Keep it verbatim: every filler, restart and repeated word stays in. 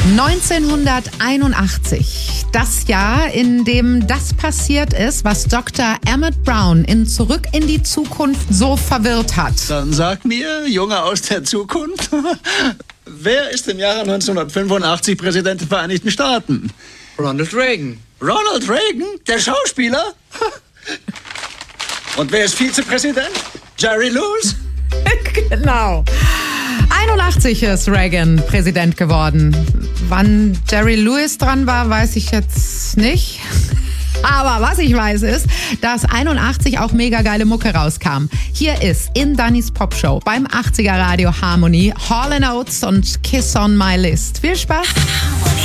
neunzehnhunderteinundachtzig, das Jahr, in dem das passiert ist, was Doktor Emmett Brown in Zurück in die Zukunft so verwirrt hat. Dann sag mir, Junge aus der Zukunft, wer ist im Jahre neunzehnhundertfünfundachtzig Präsident der Vereinigten Staaten? Ronald Reagan. Ronald Reagan, der Schauspieler? Und wer ist Vizepräsident? Jerry Lewis? Genau. einundachtzig ist Reagan Präsident geworden. Wann Jerry Lewis dran war, weiß ich jetzt nicht. Aber was ich weiß ist, dass einundachtzig auch mega geile Mucke rauskam. Hier ist in Dannys Popshow beim achtziger Radio Harmony Hall and Oates und Kiss on My List. Viel Spaß!